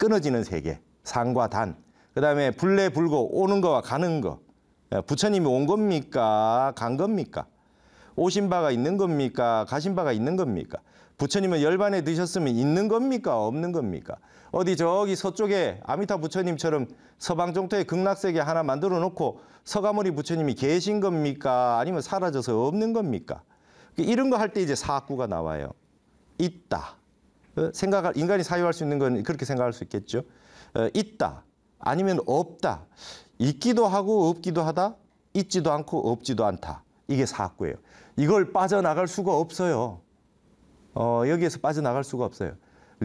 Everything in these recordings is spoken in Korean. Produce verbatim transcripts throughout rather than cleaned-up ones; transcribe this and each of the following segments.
끊어지는 세계, 상과 단. 그 다음에 불래 불고 오는 거와 가는 거. 부처님이 온 겁니까? 간 겁니까? 오신 바가 있는 겁니까? 가신 바가 있는 겁니까? 부처님은 열반에 드셨으면 있는 겁니까? 없는 겁니까? 어디 저기 서쪽에 아미타 부처님처럼 서방 정토에 극락세계 하나 만들어 놓고 서가모니 부처님이 계신 겁니까? 아니면 사라져서 없는 겁니까? 이런 거 할 때 이제 사구가 나와요. 있다. 생각할, 인간이 사유할 수 있는 건 그렇게 생각할 수 있겠죠. 있다. 아니면 없다. 있기도 하고 없기도 하다. 있지도 않고 없지도 않다. 이게 사구예요. 이걸 빠져나갈 수가 없어요. 어, 여기에서 빠져나갈 수가 없어요.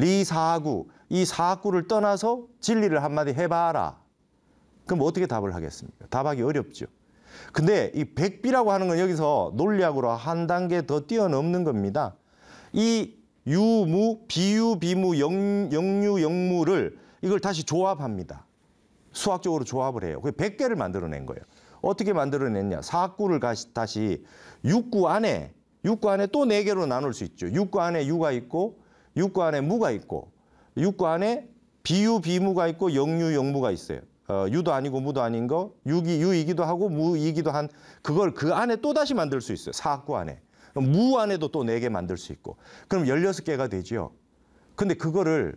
리사구, 이 사구를 떠나서 진리를 한마디 해봐라. 그럼 어떻게 답을 하겠습니까? 답하기 어렵죠. 근데 이 백비라고 하는 건 여기서 논리학으로 한 단계 더 뛰어넘는 겁니다. 이 유무, 비유, 비무, 영, 영유, 영무를 이걸 다시 조합합니다. 수학적으로 조합을 해요. 그래서 백 개를 만들어낸 거예요. 어떻게 만들어냈냐? 사구를 다시 육구 안에, 육구 안에 또 네 개로 나눌 수 있죠. 육구 안에 유가 있고, 육구 안에 무가 있고, 육구 안에 비유, 비무가 있고, 영유, 영무가 있어요. 어, 유도 아니고 무도 아닌 거, 유기, 유이기도 하고 무이기도 한 그걸 그 안에 또 다시 만들 수 있어요. 사구 안에. 무 안에도 또 네 개 만들 수 있고. 그럼 열여섯 개가 되죠. 근데 그거를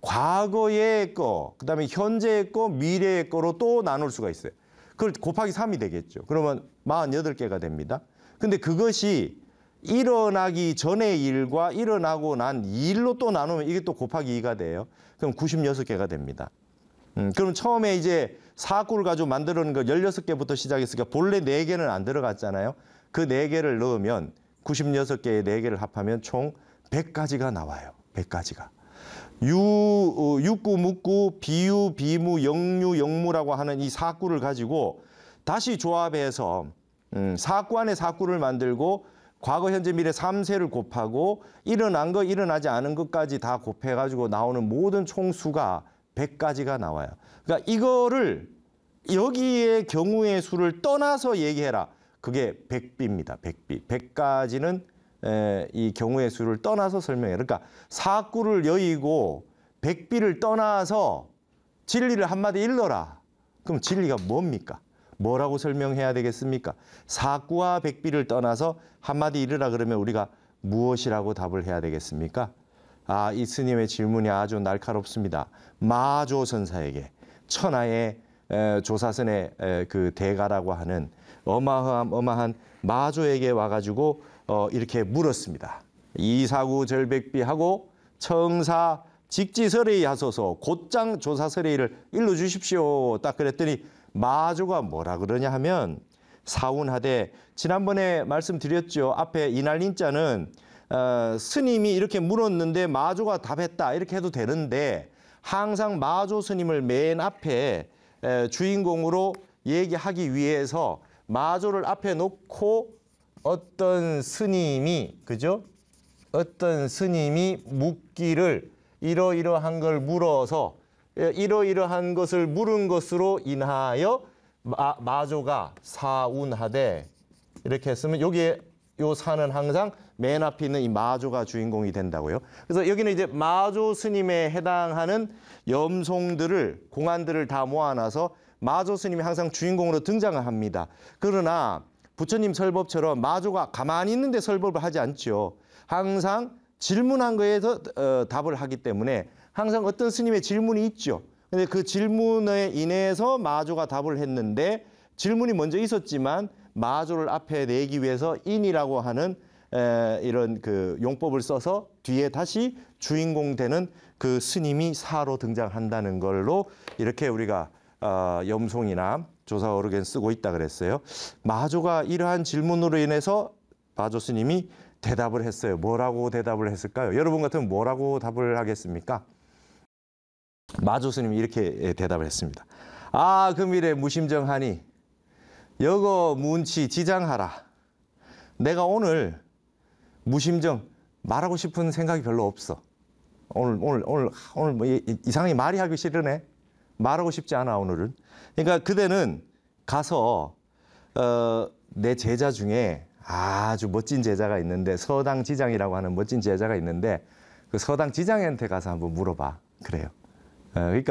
과거의 거, 그 다음에 현재의 거, 미래의 거로 또 나눌 수가 있어요. 그걸 곱하기 삼이 되겠죠. 그러면 마흔여덟 개가 됩니다. 근데 그것이 일어나기 전의 일과 일어나고 난 일로 또 나누면 이게 또 곱하기 이가 돼요. 그럼 구십육 개가 됩니다. 음, 그럼 처음에 이제 사구를 가지고 만들어낸 거 열여섯 개부터 시작했으니까 본래 네 개는 안 들어갔잖아요. 그 네 개를 넣으면 구십육 개의 네 개를 합하면 총 백 가지가 나와요. 백 가지가. 유, 어, 육구, 묵구, 비유, 비무, 영유, 영무라고 하는 이 사구를 가지고 다시 조합해서 음, 사구 안에 사구를 만들고 과거, 현재, 미래 삼 세를 곱하고 일어난 거, 일어나지 않은 것까지 다 곱해가지고 나오는 모든 총수가 백 가지가 나와요. 그러니까 이거를 여기에 경우의 수를 떠나서 얘기해라. 그게 백비입니다. 백비. 백 가지는 에, 이 경우의 수를 떠나서 설명해요. 그러니까 사구를 여의고 백비를 떠나서 진리를 한마디 일러라. 그럼 진리가 뭡니까? 뭐라고 설명해야 되겠습니까? 사구와 백비를 떠나서 한마디 이르라 그러면 우리가 무엇이라고 답을 해야 되겠습니까? 아, 이 스님의 질문이 아주 날카롭습니다. 마조선사에게 천하의 에, 조사선의 에, 그 대가라고 하는 어마어마한, 어마한 마조에게 와가지고 어, 이렇게 물었습니다. 이사구 절백비하고 청사 직지설의 하소서 곧장 조사설의를 일러주십시오. 딱 그랬더니 마조가 뭐라 그러냐 하면 사운하되 지난번에 말씀드렸죠. 앞에 이날린자는 어, 스님이 이렇게 물었는데 마조가 답했다 이렇게 해도 되는데 항상 마조 스님을 맨 앞에 에, 주인공으로 얘기하기 위해서 마조를 앞에 놓고 어떤 스님이 그죠? 어떤 스님이 묻기를 이러이러한 걸 물어서 이러이러한 것을 물은 것으로 인하여 마, 마조가 사운하되 이렇게 했으면 여기에 요 사는 항상 맨 앞에 있는 이 마조가 주인공이 된다고요. 그래서 여기는 이제 마조 스님에 해당하는 염송들을 공안들을 다 모아놔서 마조 스님이 항상 주인공으로 등장을 합니다. 그러나 부처님 설법처럼 마조가 가만히 있는데 설법을 하지 않죠. 항상 질문한 거에서 어, 답을 하기 때문에 항상 어떤 스님의 질문이 있죠. 근데 그 질문에 인해서 마조가 답을 했는데 질문이 먼저 있었지만 마조를 앞에 내기 위해서 인이라고 하는 에, 이런 그 용법을 써서 뒤에 다시 주인공 되는 그 스님이 사로 등장한다는 걸로 이렇게 우리가 어, 염송이나 조사어록엔 쓰고 있다 그랬어요. 마조가 이러한 질문으로 인해서 마조 스님이 대답을 했어요. 뭐라고 대답을 했을까요? 여러분 같으면 뭐라고 답을 하겠습니까? 마조 스님이 이렇게 대답을 했습니다. 아, 금일에 무심정하니 여거 문치 지장하라. 내가 오늘 무심정 말하고 싶은 생각이 별로 없어. 오늘 오늘 오늘 오늘 뭐 이상하게 말이 하기 싫으네. 말하고 싶지 않아 오늘은. 그러니까 그대는 가서 어, 내 제자 중에 아주 멋진 제자가 있는데 서당 지장이라고 하는 멋진 제자가 있는데 그 서당 지장한테 가서 한번 물어봐. 그래요. 그러니까